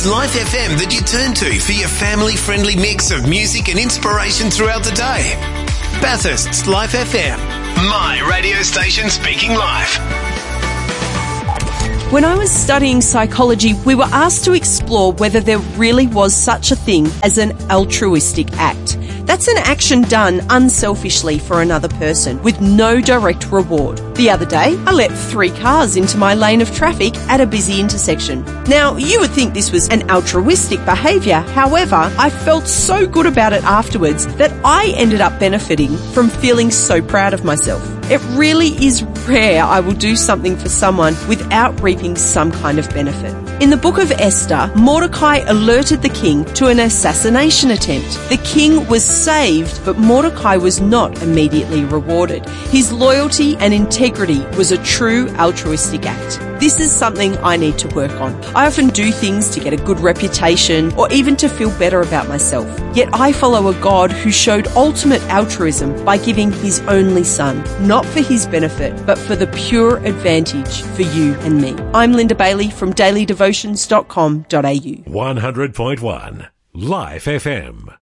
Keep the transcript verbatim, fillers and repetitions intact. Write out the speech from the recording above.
It's Life F M that you turn to for your family-friendly mix of music and inspiration throughout the day. Bathurst's Life F M, my radio station speaking life. When I was studying psychology, we were asked to explore whether there really was such a thing as an altruistic act. That's an action done unselfishly for another person with no direct reward. The other day, I let three cars into my lane of traffic at a busy intersection. Now, you would think this was an altruistic behaviour. However, I felt so good about it afterwards that I ended up benefiting from feeling so proud of myself. It really is rare I will do something for someone without reaping some kind of benefit. In the book of Esther, Mordecai alerted the king to an assassination attempt. The king was saved, but Mordecai was not immediately rewarded. His loyalty and integrity was a true altruistic act. This is something I need to work on. I often do things to get a good reputation or even to feel better about myself. Yet I follow a God who showed ultimate altruism by giving his only son, not for his benefit, but for the pure advantage for you and me. I'm Linda Bailey from daily devotions dot com dot a u. one hundred point one Life F M.